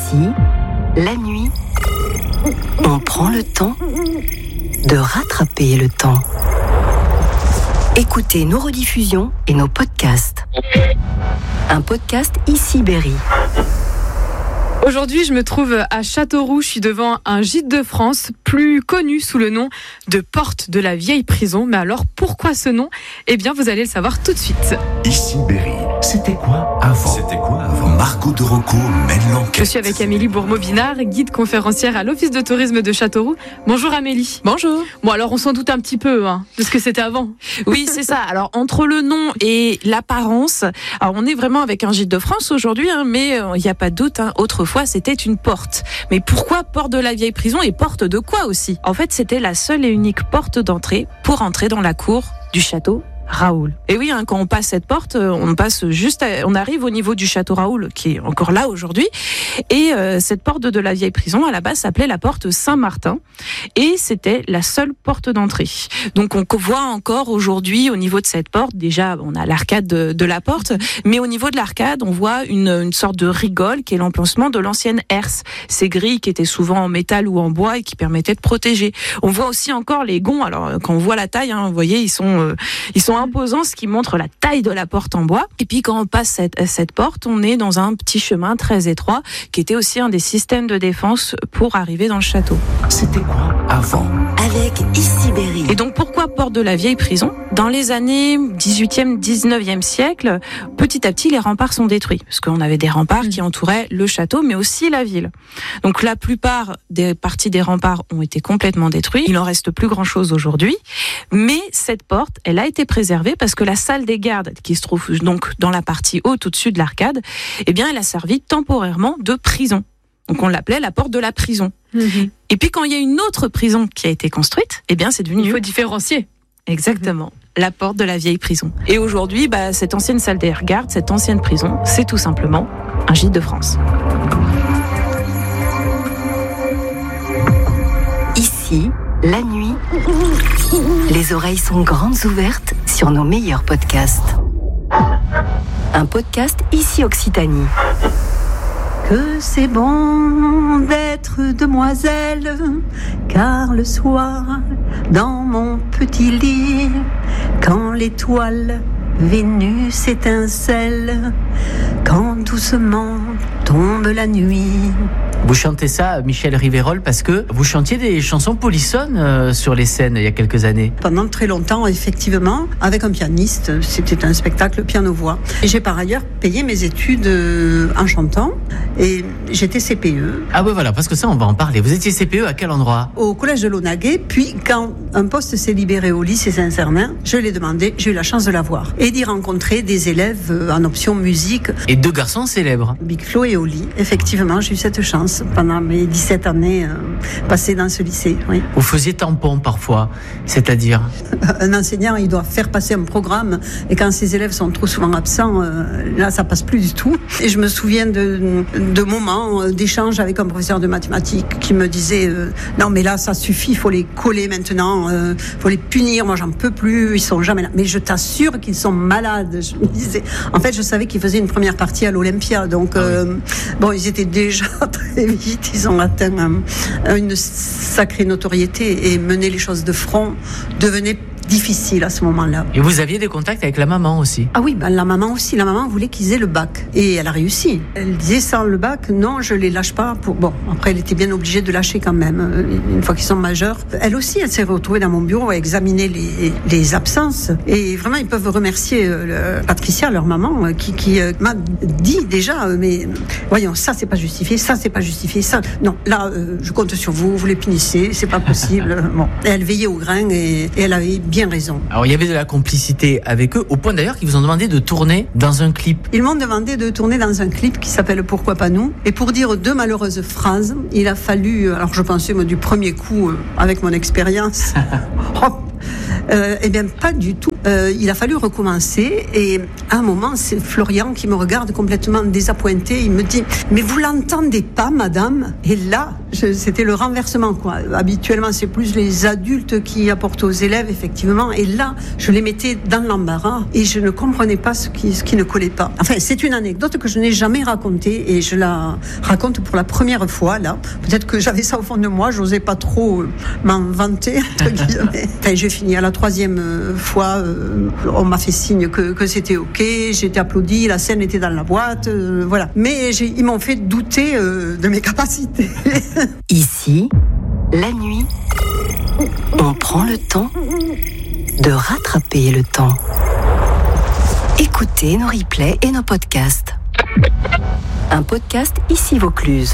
Ici, la nuit, on prend le temps de rattraper le temps. Écoutez nos rediffusions et nos podcasts. Un podcast Ici Berry. Aujourd'hui, je me trouve à Châteauroux. Je suis devant un gîte de France, plus connu sous le nom de Porte de la Vieille Prison. Mais alors, pourquoi ce nom ? Eh bien, vous allez le savoir tout de suite. Ici Berry. C'était quoi avant Margot de Rocco mène l'enquête. Je suis avec Amélie Bourmeau-Binard, guide conférencière à l'Office de tourisme de Châteauroux. Bonjour Amélie. Bonjour. Bon, alors on s'en doute un petit peu de ce que c'était avant. Oui, c'est ça. Alors, entre le nom et l'apparence, alors on est vraiment avec un gîte de France aujourd'hui, mais il n'y a pas de doute, autrefois c'était une porte. Mais pourquoi porte de la Vieille Prison et porte de quoi aussi ? En fait, c'était la seule et unique porte d'entrée pour entrer dans la cour du château Raoul. Et oui, quand on passe cette porte, on arrive au niveau du château Raoul, qui est encore là aujourd'hui. Et cette porte de la Vieille Prison, à la base, s'appelait la porte Saint-Martin. Et c'était la seule porte d'entrée. Donc on voit encore aujourd'hui, au niveau de cette porte, déjà, on a l'arcade de la porte, mais au niveau de l'arcade, on voit une sorte de rigole qui est l'emplacement de l'ancienne herse. Ces grilles qui étaient souvent en métal ou en bois et qui permettaient de protéger. On voit aussi encore les gonds. Alors quand on voit la taille, vous voyez, ils sont imposants, ce qui montre la taille de la porte en bois. Et puis quand on passe cette porte, on est dans un petit chemin très étroit qui était aussi un des systèmes de défense pour arriver dans le château. C'était quoi avant ? Avec Ici Berry. Et donc pourquoi porte de la Vieille Prison ? Dans les années 18e, 19e siècle, petit à petit les remparts sont détruits parce qu'on avait des remparts qui entouraient le château mais aussi la ville. Donc la plupart des parties des remparts ont été complètement détruites. Il n'en reste plus grand chose aujourd'hui. Mais cette porte, elle a été préservée parce que la salle des gardes, qui se trouve donc dans la partie haute au-dessus de l'arcade, eh bien, elle a servi temporairement de prison. Donc on l'appelait la porte de la prison. Et puis quand il y a une autre prison qui a été construite, eh bien c'est devenu... Il faut différencier. Exactement. La porte de la Vieille Prison. Et aujourd'hui, cette ancienne salle des gardes, cette ancienne prison, c'est tout simplement un gîte de France. Ici, la nuit, les oreilles sont grandes ouvertes sur nos meilleurs podcasts. Un podcast Ici Occitanie. Que c'est bon d'être demoiselle, car le soir, dans mon petit lit, quand l'étoile Vénus étincelle, quand doucement tombe la nuit. Vous chantez ça, Michel Riverol, parce que vous chantiez des chansons polissonnes sur les scènes il y a quelques années. Pendant très longtemps, effectivement, avec un pianiste, c'était un spectacle piano-voix. Et j'ai par ailleurs payé mes études en chantant et j'étais CPE. Ah oui, voilà, parce que ça, on va en parler. Vous étiez CPE à quel endroit ? Au collège de Launaguet, puis quand un poste s'est libéré au lycée Saint-Cernin, je l'ai demandé, j'ai eu la chance de l'avoir. Et d'y rencontrer des élèves en option musique. Et 2 garçons célèbres. Big Flo et Oli, effectivement, j'ai eu cette chance pendant mes 17 années passées dans ce lycée. Oui. Vous faisiez tampon parfois, c'est-à-dire ? Un enseignant, il doit faire passer un programme et quand ses élèves sont trop souvent absents, là, ça passe plus du tout. Et je me souviens de moments d'échange avec un professeur de mathématiques qui me disait non, mais là, ça suffit, il faut les coller maintenant, il faut les punir, moi, j'en peux plus, ils sont jamais là. Mais je t'assure qu'ils sont malades. Je me disais, en fait, je savais qu'ils faisaient une première partie à l'Olympia, donc ils étaient déjà très vite, ils ont atteint une sacrée notoriété et mener les choses de front devenait difficile à ce moment-là. Et vous aviez des contacts avec la maman aussi ? Ah oui, la maman aussi. La maman voulait qu'ils aient le bac. Et elle a réussi. Elle disait sans le bac, non, je les lâche pas. Après, elle était bien obligée de lâcher quand même, une fois qu'ils sont majeurs. Elle aussi, elle s'est retrouvée dans mon bureau à examiner les absences. Et vraiment, ils peuvent remercier Patricia, leur maman, qui m'a dit déjà, mais voyons, ça, c'est pas justifié, ça, c'est pas justifié, ça. Non, là, je compte sur vous, vous les punissez, c'est pas possible. Et elle veillait au grain et elle avait bien raison. Alors il y avait de la complicité avec eux, au point d'ailleurs qu'ils vous ont demandé de tourner dans un clip. Ils m'ont demandé de tourner dans un clip qui s'appelle Pourquoi pas nous ? Et pour dire 2 malheureuses phrases, il a fallu, alors je pensais du premier coup, avec mon expérience, eh bien pas du tout. Il a fallu recommencer et à un moment, c'est Florian qui me regarde complètement désappointé. Il me dit « Mais vous l'entendez pas, madame ?» Et là, C'était le renversement, quoi. Habituellement, c'est plus les adultes qui apportent aux élèves, effectivement. Et là, je les mettais dans l'embarras et je ne comprenais pas ce qui ne collait pas. Enfin, c'est une anecdote que je n'ai jamais racontée et je la raconte pour la première fois, là. Peut-être que j'avais ça au fond de moi, j'osais pas trop m'en vanter, entre guillemets. Enfin, j'ai fini à la 3e fois, on m'a fait signe que c'était OK, j'ai été applaudie, la scène était dans la boîte, voilà. Mais ils m'ont fait douter de mes capacités. Ici, la nuit, on prend le temps de rattraper le temps. Écoutez nos replays et nos podcasts. Un podcast Ici Vaucluse.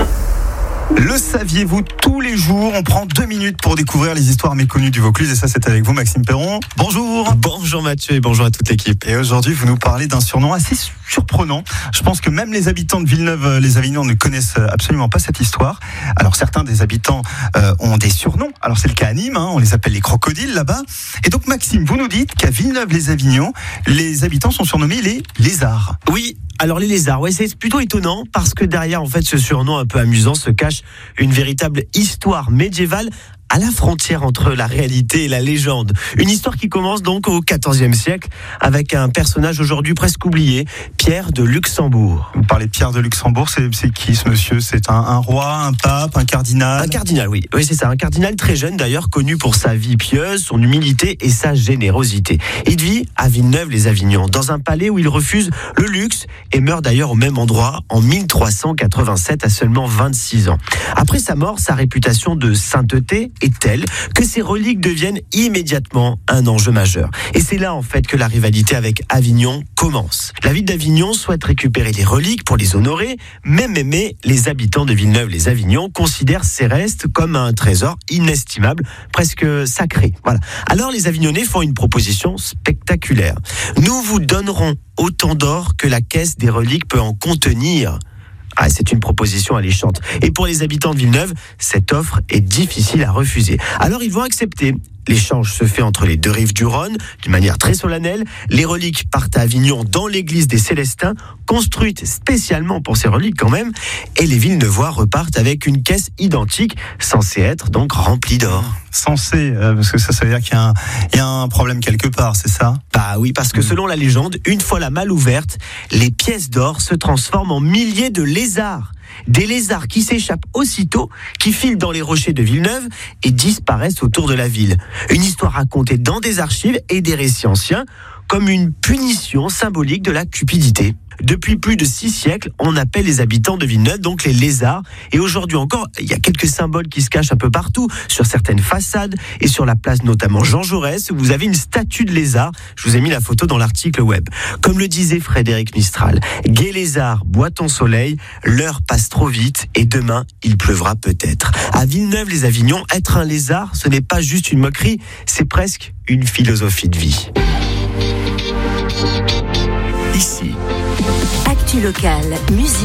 Le saviez-vous, tous les jours, on prend 2 minutes pour découvrir les histoires méconnues du Vaucluse et ça c'est avec vous Maxime Perron. Bonjour. Bonjour Mathieu et bonjour à toute l'équipe. Et aujourd'hui vous nous parlez d'un surnom assez surprenant. Je pense que même les habitants de Villeneuve-les-Avignon ne connaissent absolument pas cette histoire. Alors certains des habitants ont des surnoms. Alors c'est le cas à Nîmes, on les appelle les crocodiles là-bas. Et donc Maxime, vous nous dites qu'à Villeneuve-les-Avignon, les habitants sont surnommés les lézards. Oui. Alors les lézards, c'est plutôt étonnant parce que derrière en fait ce surnom un peu amusant se cache une véritable histoire médiévale à la frontière entre la réalité et la légende. Une histoire qui commence donc au XIVe siècle avec un personnage aujourd'hui presque oublié, Pierre de Luxembourg. Vous parlez de Pierre de Luxembourg, c'est qui ce monsieur ? C'est un roi, un pape, un cardinal ? Un cardinal, oui c'est ça, un cardinal très jeune d'ailleurs, connu pour sa vie pieuse, son humilité et sa générosité. Il vit à Villeneuve-les-Avignon, dans un palais où il refuse le luxe et meurt d'ailleurs au même endroit en 1387 à seulement 26 ans. Après sa mort, sa réputation de sainteté est telle que ses reliques deviennent immédiatement un enjeu majeur. Et c'est là en fait que la rivalité avec Avignon commence. La ville d'Avignon souhaite récupérer les reliques pour les honorer, mais les habitants de Villeneuve-les-Avignon considèrent ces restes comme un trésor inestimable, presque sacré. Voilà. Alors les Avignonnais font une proposition spectaculaire. Nous vous donnerons autant d'or que la caisse des reliques peut en contenir. C'est une proposition alléchante. Et pour les habitants de Villeneuve, cette offre est difficile à refuser. Alors ils vont accepter. L'échange se fait entre les deux rives du Rhône, d'une manière très solennelle. Les reliques partent à Avignon dans l'église des Célestins, construite spécialement pour ces reliques quand même. Et les Villeneuvois repartent avec une caisse identique, censée être donc remplie d'or. Censé, parce que ça veut dire qu'il y a un problème quelque part, c'est ça ? Bah oui, parce que selon la légende, une fois la malle ouverte, les pièces d'or se transforment en milliers de lézards. Des lézards qui s'échappent aussitôt, qui filent dans les rochers de Villeneuve et disparaissent autour de la ville. Une histoire racontée dans des archives et des récits anciens comme une punition symbolique de la cupidité. Depuis plus de 6 siècles, on appelle les habitants de Villeneuve donc les lézards. Et aujourd'hui encore, il y a quelques symboles qui se cachent un peu partout, sur certaines façades et sur la place notamment Jean Jaurès, où vous avez une statue de lézard. Je vous ai mis la photo dans l'article web. Comme le disait Frédéric Mistral, gai lézard, bois ton soleil, l'heure passe trop vite et demain, il pleuvra peut-être. À Villeneuve-les-Avignon, être un lézard, ce n'est pas juste une moquerie, c'est presque une philosophie de vie. Ici. Actu locale, musique.